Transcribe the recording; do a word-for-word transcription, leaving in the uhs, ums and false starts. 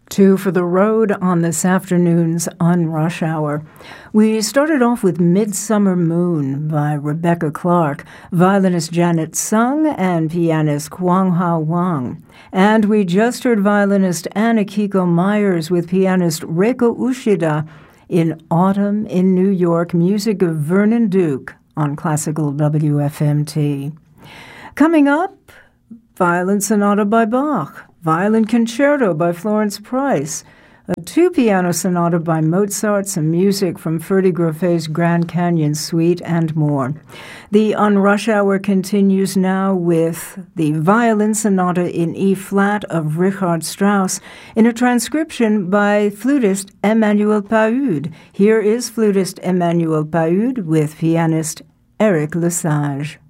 Two for the road on this afternoon's On Rush Hour. We started off with Midsummer Moon by Rebecca Clark, violinist Janet Sung, and pianist Kwang Ha Wang. And we just heard violinist Anna-Kiko Myers with pianist Reiko Ushida in Autumn in New York, music of Vernon Duke on Classical W F M T. Coming up, Violin Sonata by Bach, Violin Concerto by Florence Price, a two-piano sonata by Mozart, some music from Ferdy Groffet's Grand Canyon Suite, and more. The On Rush Hour continues now with the Violin Sonata in E-flat of Richard Strauss in a transcription by flutist Emmanuel Pahud. Here is flutist Emmanuel Pahud with pianist Eric Lesage.